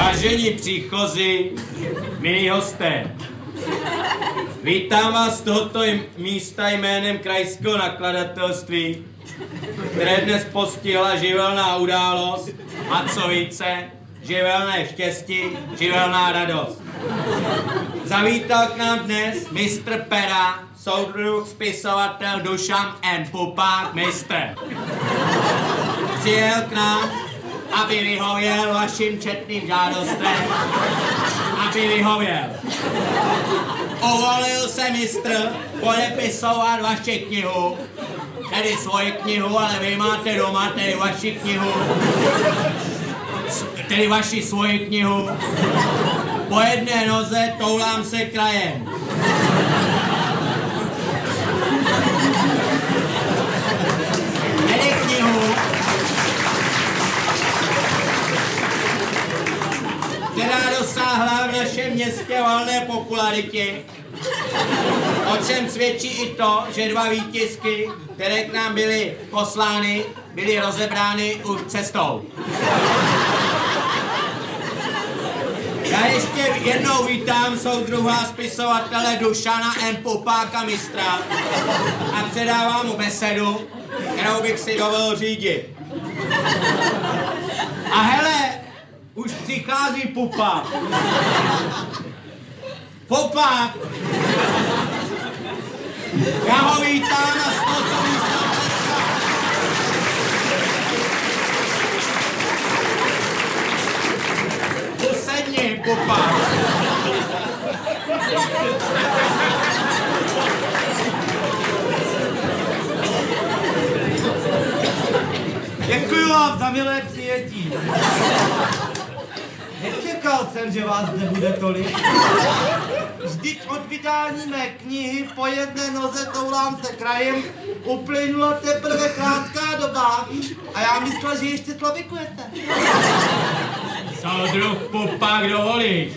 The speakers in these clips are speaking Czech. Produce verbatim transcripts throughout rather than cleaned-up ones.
Vážení příchozí, milí hosté, vítám vás z tohoto místa jménem Krajského nakladatelství, které dnes postihla živelná událost a co více, živelné štěstí, živelná radost. Zavítal k nám dnes mistr Pera, soudruh, spisovatel Dušan N. Pupák, mistr. Přijel k nám, aby vyhověl vašim četným žádostem, aby vyhověl. Uvolil se mistr podepisovat vaši knihu, tedy svoji knihu, ale vy máte doma tedy vaši knihu, tedy vaši svoji knihu. Po jedné noze toulám se krajem. Tedy knihu, která dosáhla v našem městě valné popularitě, o čem svědčí i to, že dva výtisky, které k nám byly poslány, byly rozebrány už cestou. Já ještě jednou vítám soudruha spisovatele Dušana N. Pupáka, mistra, a předávám mu besedu, kterou bych si dovolil řídit. A hele, už přichází Pupák. Pupák! Já ho vítám na tohoto místa. Usedni, Pupák. Děkuji vám za milé přijetí. Nečekal jsem, že vás nebude tolik. Vždyť od vydání mé knihy Po jedné noze toulám se krajem uplynula teprve krátká doba a já myslel, že ještě slavikujete. Soudruh Pupák, dovolíš?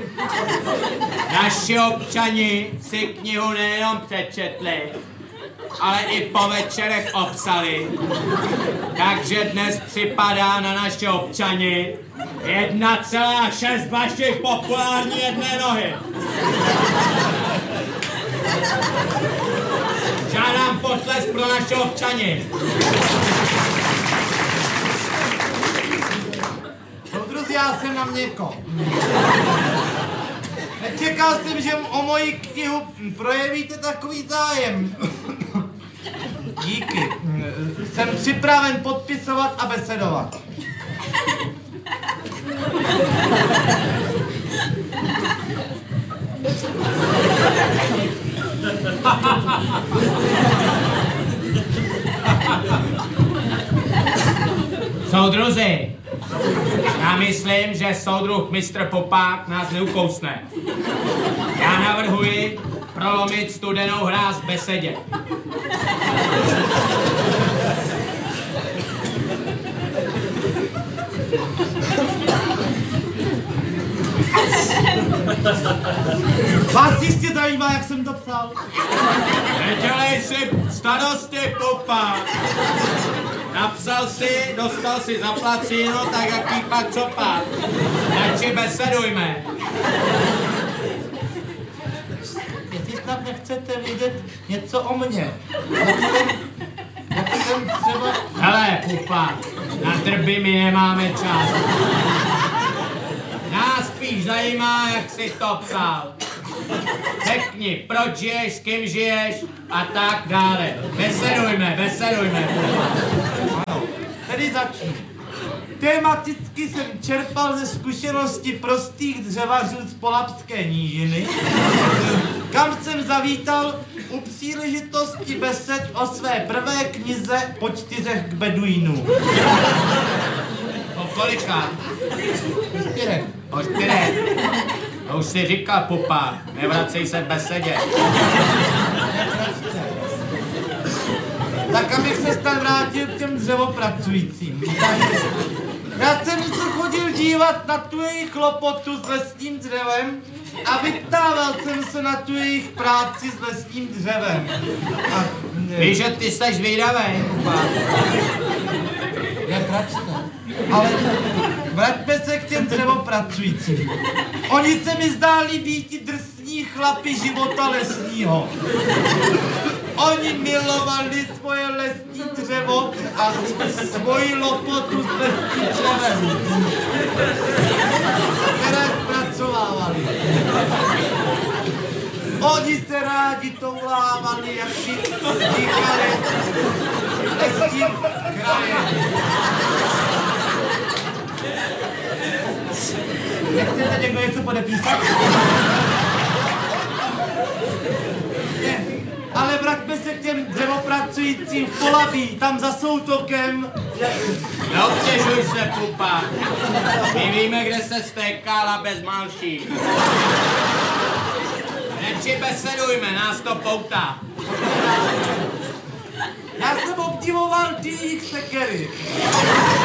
Naši občani si knihu nejenom přečetli, ale i po večerech obsali. Takže dnes připadá na naše občany jedna celá šest vašich populární jedné nohy. Žádám potlesk pro naše občany. Soudruzi, já jsem na měko. Nečekal jsem, že o moji knihu projevíte takový zájem. Díky. Jsem připraven podpisovat a besedovat. Soudruzi, já myslím, že soudruh mistr Pupák nás neukousne. Já navrhuji prolomit studenou hráz v besedě. Vás jistě zajímá, jak jsem to psal. Nedělej si starosti, Pupák. Napsal si, dostal si zaplaceno, tak jaký pak co pak. Radši besedujme. Jestli snad nechcete vědět něco o mně. Jak jsem, jak jsem třeba... Hele, Pupák, na drby my nemáme čas. Nás spíš zajímá, jak jsi to psal. Řekni, proč žiješ, s kým žiješ a tak dále. Besedujme, besedujme. Ano, tedy začnu. Tematicky jsem čerpal ze zkušenosti prostých dřevařů z Polabské nížiny, kam jsem zavítal u příležitosti besed o své prvé knize Po čtyřech k beduínů. O kolika? Po čtyřech. O čtyřech. To už si říkal, Pupák, nevracej se v besedě. Tak abych se snad vrátil k těm dřevopracujícím. Já jsem se chodil dívat na tu jejich lopotu s lesním dřevem a vyptával jsem se na tu jejich práci s lesním dřevem. A, Víš, že ty jsi zvídavej, Pupák. Jak račte. Ale vraťme se k těm dřevopracujícím. Oni se mi zdáli být drsní chlapi života lesního. Oni milovali svoje lesní dřevo a svoji lopotu s lesním dřevem, které zpracovávali. Oni se rádi toulávali, jak si říkali, lesním krajem. Nechcete někdo něco podepísat? Ne, ale vraťme se k těm dřevopracujícím v Polabí, tam za soutokem. Neobtěžuj se, pupa. My víme, kde se stékala bez malší. Nepřibesedujme, nás to poutá. Já jsem obdivoval ty jejich sekery.